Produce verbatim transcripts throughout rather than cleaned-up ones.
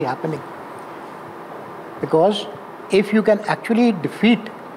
happening. Because if you can actually defeat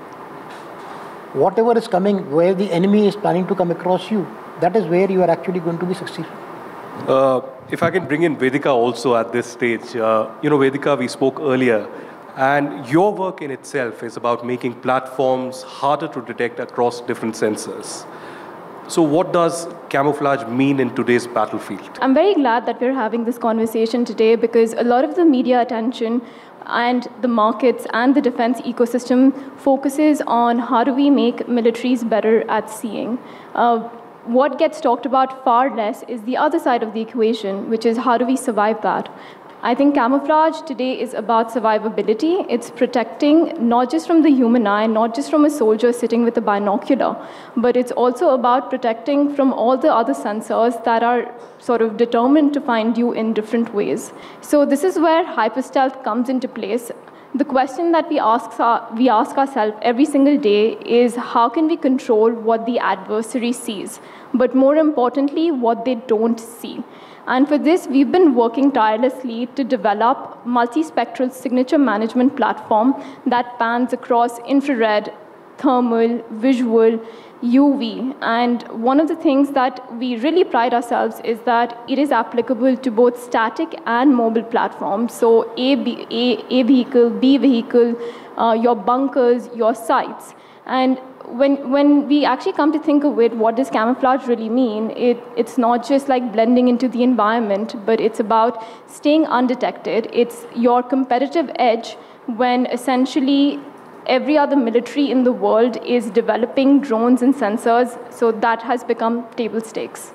whatever is coming, where the enemy is planning to come across you, that is where you are actually going to be successful. Uh, if I can bring in Vedika also at this stage. Uh, you know, Vedika, we spoke earlier, and your work in itself is about making platforms harder to detect across different sensors. So what does camouflage mean in today's battlefield? I'm very glad that we're having this conversation today, because a lot of the media attention and the markets and the defense ecosystem focuses on how do we make militaries better at seeing. Uh, what gets talked about far less is the other side of the equation, which is how do we survive that. I think camouflage today is about survivability. It's protecting not just from the human eye, not just from a soldier sitting with a binocular, but it's also about protecting from all the other sensors that are sort of determined to find you in different ways. So this is where hyperstealth comes into place. The question that we ask, we ask ourselves every single day is, how can we control what the adversary sees? But more importantly, what they don't see. And for this, we've been working tirelessly to develop multispectral signature management platform that spans across infrared, thermal, visual, U V. And one of the things that we really pride ourselves is that it is applicable to both static and mobile platforms. So A, B, A, A vehicle, B vehicle, uh, your bunkers, your sites. And When, when we actually come to think of it, what does camouflage really mean? It, it's not just like blending into the environment, but it's about staying undetected. It's your competitive edge when essentially every other military in the world is developing drones and sensors, so that has become table stakes.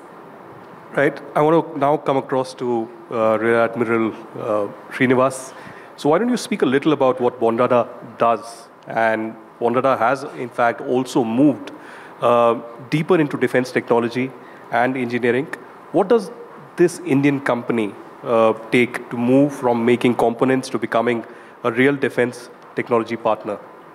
Right. I want to now come across to uh, Rear Admiral uh, Srinivas. So why don't you speak a little about what Bondada does? And Bondada has, in fact, also moved uh, deeper into defense technology and engineering. What does this Indian company uh, take to move from making components to becoming a real defense technology partner?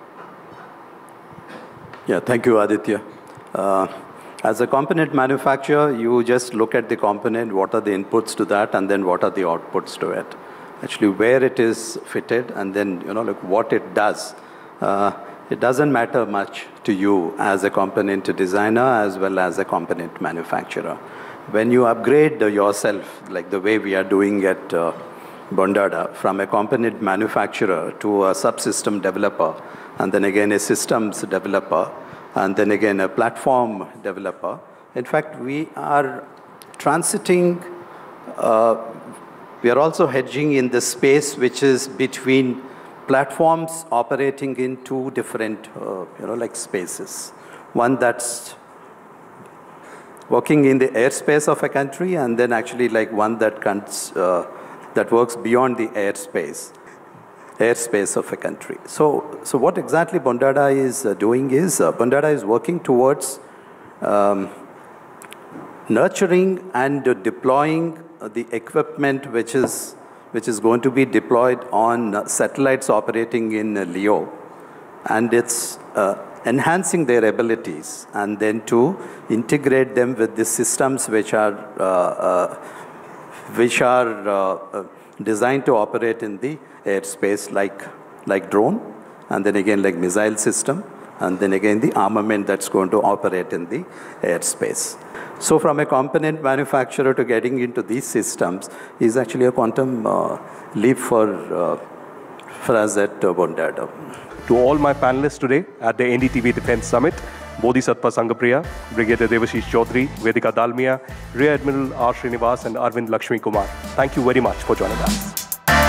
Yeah, thank you, Aditya. Uh, as a component manufacturer, you just look at the component, what are the inputs to that, and then what are the outputs to it. Actually, where it is fitted, and then, you know, like what it does. Uh, It doesn't matter much to you as a component designer as well as a component manufacturer. When you upgrade yourself, like the way we are doing at uh, Bondada, from a component manufacturer to a subsystem developer, and then again a systems developer, and then again a platform developer, in fact, we are transiting, uh, we are also hedging in the space which is between platforms operating in two different, uh, you know, like spaces. One that's working in the airspace of a country, and then actually like one that comes, uh, that works beyond the airspace, airspace of a country. So, so what exactly Bondada is uh, doing is, uh, Bondada is working towards um, nurturing and uh, deploying uh, the equipment which is which is going to be deployed on satellites operating in LEO. And it's uh, enhancing their abilities, and then to integrate them with the systems which are, uh, uh, which are uh, designed to operate in the airspace, like, like drone, and then again like missile system, and then again the armament that's going to operate in the airspace. So from a component manufacturer to getting into these systems is actually a quantum uh, leap for, uh, for us at uh, Bondada. To all my panelists today at the N D T V Defense Summit, Bodhisattva Sangapriya, Brigadier Devashish Chaudhary, Vedika Dalmia, Rear Admiral R. Srinivas, and Arvind Lakshmi Kumar, thank you very much for joining us.